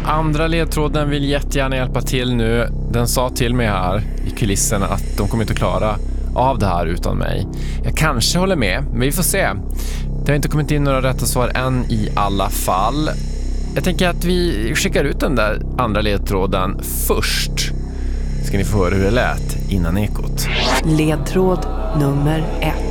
andra ledtråden vill jättegärna hjälpa till nu. Den sa till mig här i kulisserna att de kommer inte att klara av det här utan mig. Jag kanske håller med, men vi får se. Det har inte kommit in några rätta svar än i alla fall. Jag tänker att vi skickar ut den där andra ledtråden först. Ska ni få höra hur det lät innan ekot. Ledtråd nummer 1.